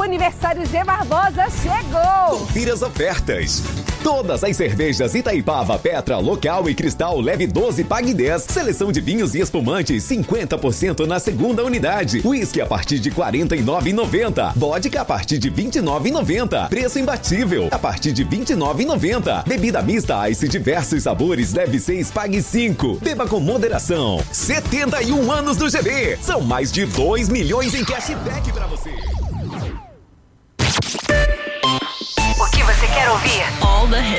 aniversário G Barbosa chegou! Confira as ofertas. Todas as cervejas Itaipava, Petra, Local e Cristal leve 12, pague 10. Seleção de vinhos e espumantes, 50% na segunda unidade. Whisky a partir de R$ 49,90. Vodka a partir de R$ 29,90. Preço imbatível, a partir de R$ 29,90. Bebida mista Ice, diversos sabores, leve 6, pague 5. Beba com moderação. 71 anos do GB. São mais de 2 milhões em cashback pra você. O que você quer ouvir? All the hits.